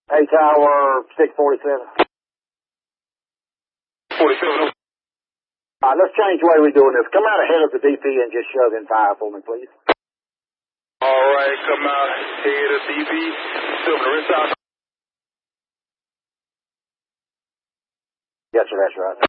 Hey, Tower 647. 47. Let's change the way we're doing this. Come out ahead of the DP and just shove in fire for me, please. All right, come out head of DP. Still the wrist out. Yes, sir, that's right.